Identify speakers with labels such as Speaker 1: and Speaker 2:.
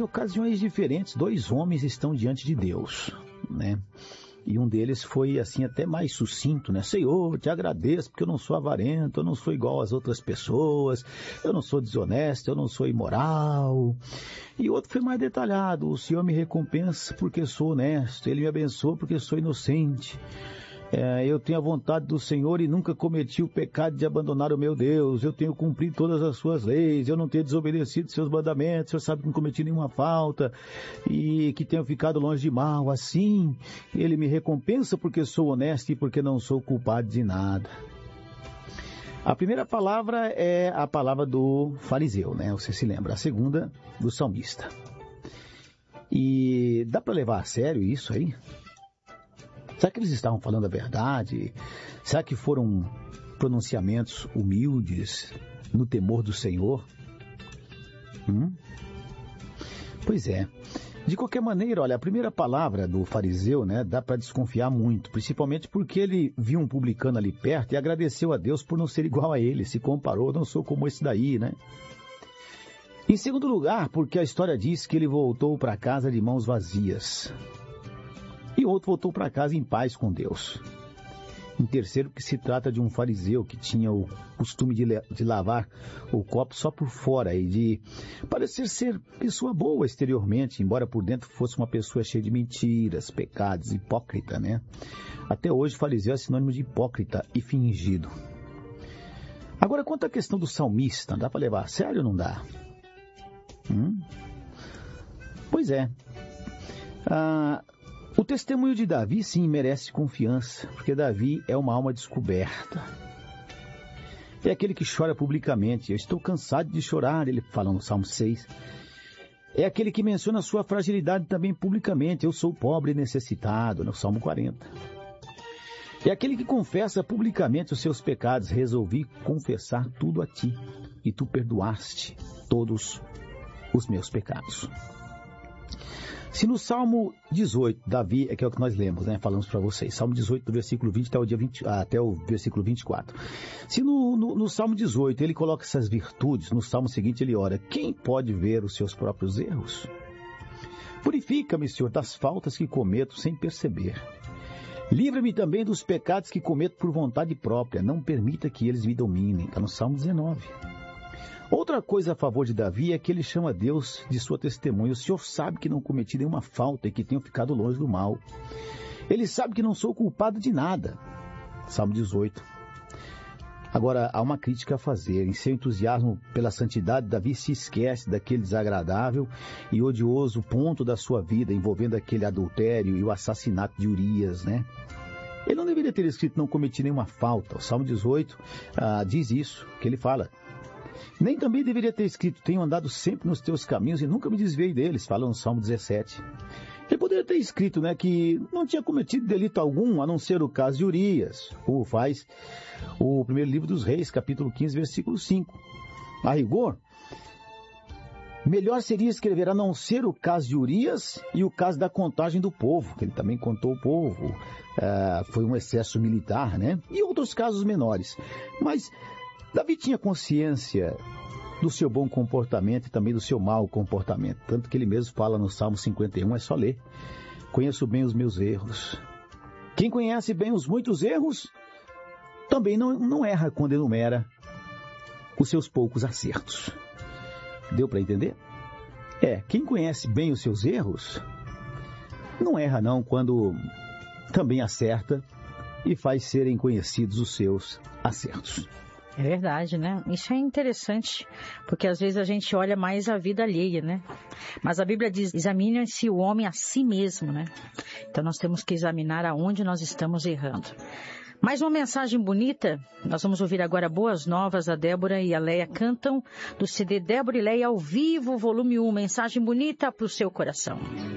Speaker 1: ocasiões diferentes, 2 homens estão diante de Deus, né? E um deles foi assim até mais sucinto, né? Senhor, te agradeço porque eu não sou avarento, eu não sou igual às outras pessoas, eu não sou desonesto, eu não sou imoral. E o outro foi mais detalhado, o Senhor me recompensa porque sou honesto, Ele me abençoa porque sou inocente. Eu tenho a vontade do Senhor e nunca cometi o pecado de abandonar o meu Deus. Eu tenho cumprido todas as suas leis. Eu não tenho desobedecido seus mandamentos. O Senhor sabe que não cometi nenhuma falta e que tenho ficado longe de mal. Assim, Ele me recompensa porque sou honesto e porque não sou culpado de nada. A primeira palavra é a palavra do fariseu, né? Você se lembra. A segunda, do salmista. E dá para levar a sério isso aí? Será que eles estavam falando a verdade? Será que foram pronunciamentos humildes, no temor do Senhor? Pois é. De qualquer maneira, olha, a primeira palavra do fariseu, né, dá para desconfiar muito, principalmente porque ele viu um publicano ali perto e agradeceu a Deus por não ser igual a ele, se comparou, não sou como esse daí, né? Em segundo lugar, porque a história diz que ele voltou para casa de mãos vazias. E outro voltou para casa em paz com Deus. Em terceiro, que se trata de um fariseu que tinha o costume de lavar o copo só por fora e de parecer ser pessoa boa exteriormente, embora por dentro fosse uma pessoa cheia de mentiras, pecados, hipócrita, né? Até hoje, fariseu é sinônimo de hipócrita e fingido. Agora, quanto à questão do salmista, dá para levar a sério ou não dá? Pois é. O testemunho de Davi, sim, merece confiança, porque Davi é uma alma descoberta. É aquele que chora publicamente. Eu estou cansado de chorar, ele fala no Salmo 6. É aquele que menciona a sua fragilidade também publicamente. Eu sou pobre e necessitado, no Salmo 40. É aquele que confessa publicamente os seus pecados. Resolvi confessar tudo a ti, e tu perdoaste todos os meus pecados. Se no Salmo 18, Davi, que é o que nós lemos, né? Falamos para vocês. Salmo 18, do versículo 20 até o versículo 24. Se no Salmo 18 ele coloca essas virtudes, no Salmo seguinte ele ora: quem pode ver os seus próprios erros? Purifica-me, Senhor, das faltas que cometo sem perceber. Livra-me também dos pecados que cometo por vontade própria. Não permita que eles me dominem. Está no Salmo 19. Outra coisa a favor de Davi é que ele chama Deus de sua testemunha. O Senhor sabe que não cometi nenhuma falta e que tenho ficado longe do mal. Ele sabe que não sou culpado de nada. Salmo 18. Agora, há uma crítica a fazer. Em seu entusiasmo pela santidade, Davi se esquece daquele desagradável e odioso ponto da sua vida, envolvendo aquele adultério e o assassinato de Urias, né? Ele não deveria ter escrito não cometi nenhuma falta. O Salmo 18 diz isso, que ele fala. Nem também deveria ter escrito, tenho andado sempre nos teus caminhos e nunca me desviei deles, fala no Salmo 17. Ele poderia ter escrito, né, que não tinha cometido delito algum, a não ser o caso de Urias, como faz o primeiro livro dos Reis, capítulo 15, versículo 5. A rigor, melhor seria escrever a não ser o caso de Urias e o caso da contagem do povo, que ele também contou o povo, foi um excesso militar, né, e outros casos menores. Mas Davi tinha consciência do seu bom comportamento e também do seu mau comportamento. Tanto que ele mesmo fala no Salmo 51, é só ler. Conheço bem os meus erros. Quem conhece bem os muitos erros, também não erra quando enumera os seus poucos acertos. Deu para entender? Quem conhece bem os seus erros, não erra não quando também acerta e faz serem conhecidos os seus acertos.
Speaker 2: É verdade, né? Isso é interessante, porque às vezes a gente olha mais a vida alheia, né? Mas a Bíblia diz, examine-se o homem a si mesmo, né? Então nós temos que examinar aonde nós estamos errando. Mais uma mensagem bonita, nós vamos ouvir agora Boas Novas. A Débora e a Leia cantam do CD Débora e Leia ao vivo, volume 1, mensagem bonita para o seu coração.